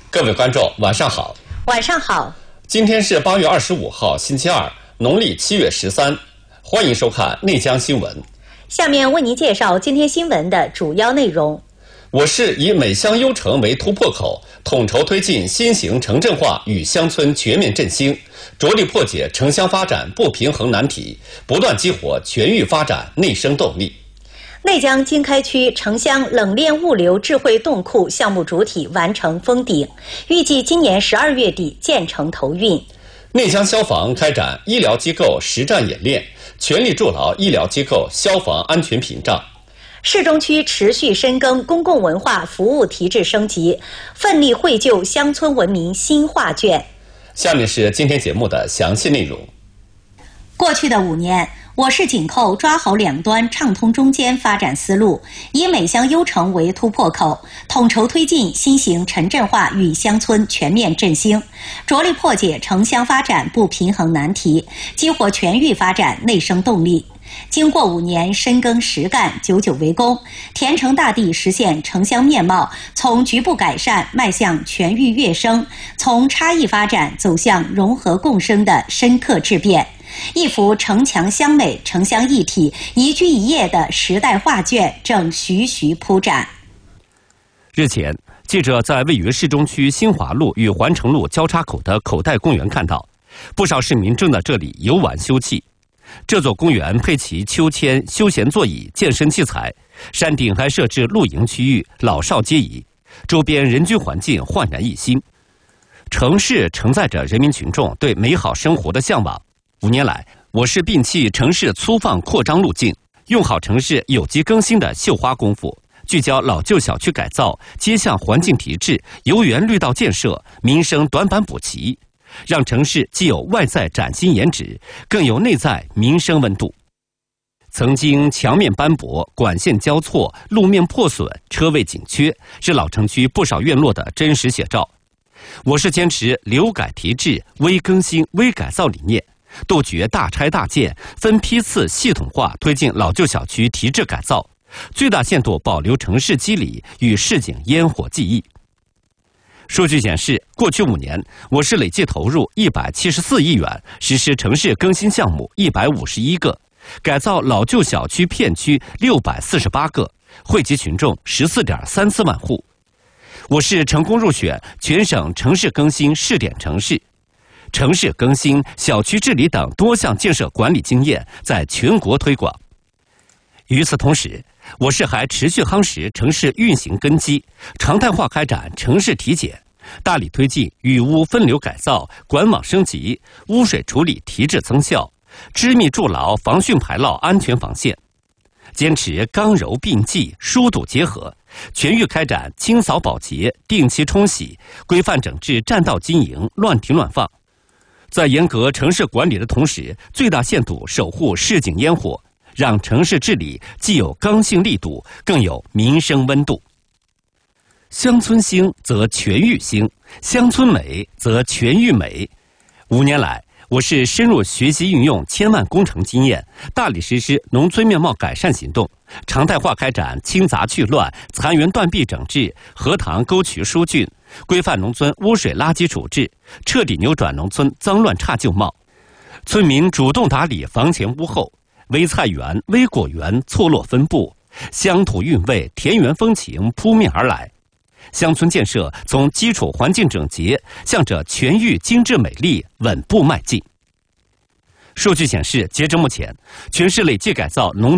各位观众，晚上好。 晚上好。 今天是8月25号，星期二，农历7月13。欢迎收看内江新闻。 下面为您介绍今天新闻的主要内容。 我市以美乡优城为突破口，统筹推进新型城镇化与乡村全面振兴，着力破解城乡发展不平衡难题，不断激活全域发展内生动力。 内江经开区城乡冷链物流智慧冻库项目主体完成封顶，预计今年12月底建成投运。 内江消防开展医疗机构实战演练，全力筑牢医疗机构消防安全屏障。 市中区持续深耕公共文化服务提质升级，奋力绘就乡村文明新画卷。 下面是今天节目的详细内容。 过去的5年，我市紧扣抓好两端畅通中间发展思路，以美乡优城为突破口，统筹推进新型城镇化与乡村全面振兴，着力破解城乡发展不平衡难题，激活全域发展内生动力。经过5年深耕实干，久久为功，田城大地实现城乡面貌从局部改善迈向全域跃升，从差异发展走向融合共生的深刻质变，一幅城墙乡美、城乡一体、宜居宜业的时代画卷正徐徐铺展。 日前，记者在位于市中区新华路与环城路交叉口的口袋公园看到，不少市民正在这里游玩休憩。这座公园配齐秋千、休闲座椅、健身器材，山顶还设置露营区域，老少皆宜，周边人居环境焕然一新。城市承载着人民群众对美好生活的向往。5年来，我市摒弃城市粗放扩张路径，用好城市有机更新的绣花功夫，聚焦老旧小区改造、街巷环境提质、游园绿道建设、民生短板补齐，让城市既有外在崭新颜值，更有内在民生温度。曾经墙面斑驳、管线交错、路面破损、车位紧缺，是老城区不少院落的真实写照。我市坚持留改提质、微更新、微改造理念，杜绝大拆大建，分批次系统化推进老旧小区提质改造，最大限度保留城市肌理与市井烟火记忆。数据显示，过去5年，我市累计投入174亿元，实施城市更新项目151个，改造老旧小区片区648个，惠及群众14.34万户。我市成功入选全省城市更新试点城市，城市更新、小区治理等多项建设管理经验在全国推广。与此同时，我市还持续夯实城市运行根基，常态化开展城市体检，大力推进雨污分流改造、管网升级、污水处理提质增效，织密筑牢防汛排涝安全防线，坚持刚柔并济、疏堵结合，全域开展清扫保洁、定期冲洗，规范整治占道经营、乱停乱放。在严格城市管理的同时，最大限度守护市井烟火，让城市治理既有刚性力度，更有民生温度。乡村兴则全域兴，乡村美则全域美。5年来，我市深入学习运用千万工程经验，大力实施农村面貌改善行动，常态化开展清杂去乱、残垣断壁整治、荷塘沟渠疏浚，规范农村污水垃圾处置，彻底扭转农村脏乱差旧貌。村民主动打理房前屋后，微菜园、微果园错落分布，乡土韵味、田园风情扑面而来。乡村建设从基础环境整洁向着全域精致美丽稳步迈进。数据显示，截至目前，全市累计改造农